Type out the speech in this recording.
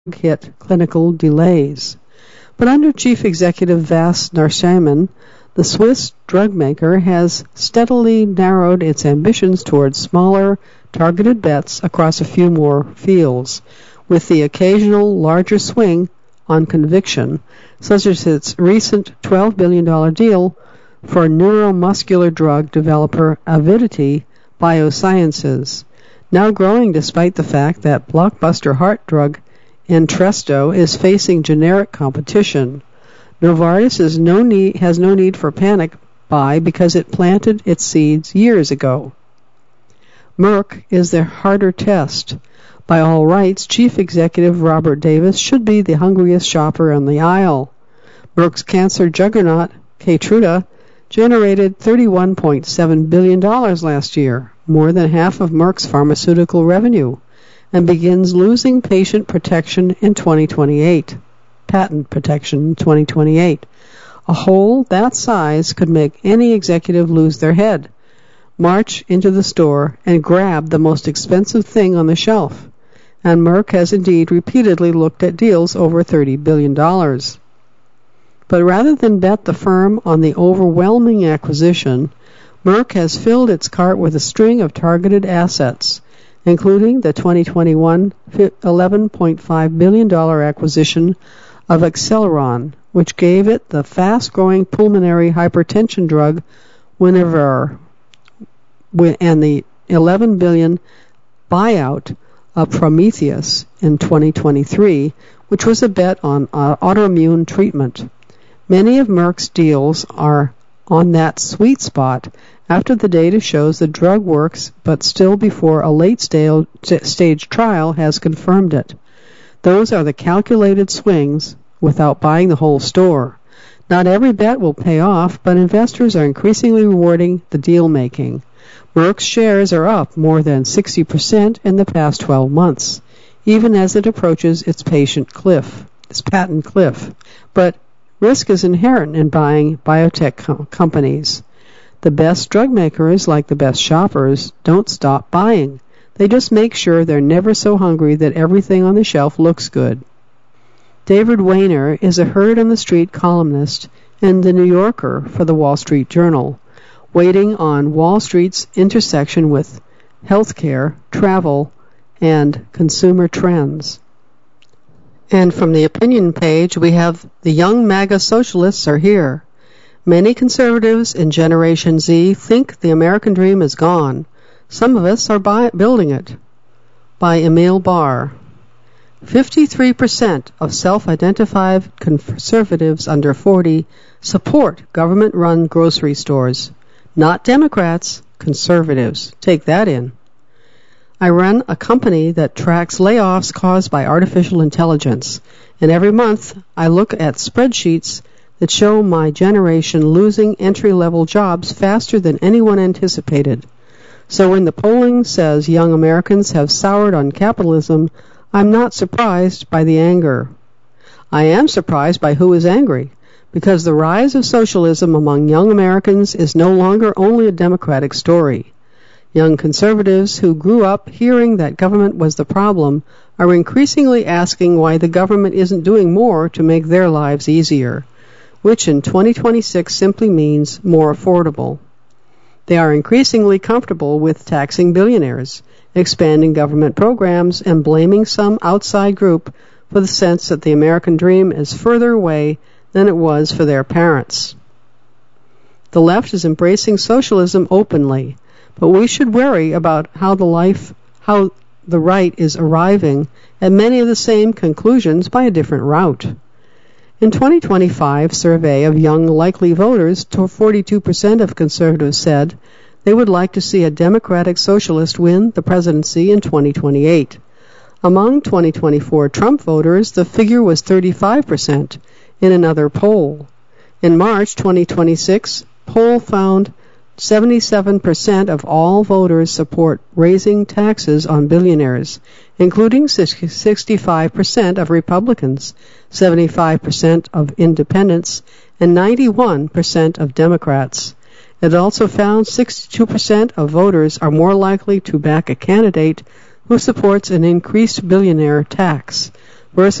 hit clinical delays. But under Chief Executive Vas Narasimhan, the Swiss drug maker has steadily narrowed its ambitions towards smaller, targeted bets across a few more fields, with the occasional larger swing on conviction, such as its recent $12 billion deal for neuromuscular drug developer Avidity Biosciences, now growing despite the fact that blockbuster heart drug Entresto is facing generic competition. Novartis has no need for panic buy because it planted its seeds years ago. Merck is the harder test. By all rights, Chief Executive Robert Davis should be the hungriest shopper on the aisle. Merck's cancer juggernaut, Keytruda, generated $31.7 billion last year, more than half of Merck's pharmaceutical revenue, and begins losing patient protection in 2028. Patent protection in 2028. A hole that size could make any executive lose their head, march into the store, and grab the most expensive thing on the shelf. And Merck has indeed repeatedly looked at deals over $30 billion. But rather than bet the firm on the overwhelming acquisition, Merck has filled its cart with a string of targeted assets, including the 2021 $11.5 billion acquisition of Acceleron, which gave it the fast-growing pulmonary hypertension drug Winrevair, and the $11 billion buyout of Prometheus in 2023, which was a bet on autoimmune treatment. Many of Merck's deals are on that sweet spot after the data shows the drug works, but still before a late-stage trial has confirmed it. Those are the calculated swings without buying the whole store. Not every bet will pay off, but investors are increasingly rewarding the deal-making. Merck's shares are up more than 60% in the past 12 months, even as it approaches its patent cliff. But risk is inherent in buying biotech companies. The best drug makers, like the best shoppers, don't stop buying. They just make sure they're never so hungry that everything on the shelf looks good. David Wehner is a herd-on-the-street columnist in The New Yorker for the Wall Street Journal, waiting on Wall Street's intersection with healthcare, travel, and consumer trends. And from the opinion page, we have the young MAGA socialists are here. Many conservatives in Generation Z think the American dream is gone. Some of us are building it. By Emil Barr. 53% of self-identified conservatives under 40 support government-run grocery stores. Not Democrats, conservatives. Take that in. I run a company that tracks layoffs caused by artificial intelligence, and every month I look at spreadsheets that show my generation losing entry-level jobs faster than anyone anticipated. So when the polling says young Americans have soured on capitalism, I'm not surprised by the anger. I am surprised by who is angry, because the rise of socialism among young Americans is no longer only a Democratic story. Young conservatives who grew up hearing that government was the problem are increasingly asking why the government isn't doing more to make their lives easier, which in 2026 simply means more affordable. They are increasingly comfortable with taxing billionaires, expanding government programs, and blaming some outside group for the sense that the American dream is further away than it was for their parents. The left is embracing socialism openly, but we should worry about how the right is arriving at many of the same conclusions by a different route. In 2025 survey of young likely voters, 42% of conservatives said they would like to see a Democratic socialist win the presidency in 2028. Among 2024 Trump voters, the figure was 35% in another poll. In March 2026, poll found 77% of all voters support raising taxes on billionaires, including 65% of Republicans, 75% of independents, and 91% of Democrats. It also found 62% of voters are more likely to back a candidate who supports an increased billionaire tax. Whereas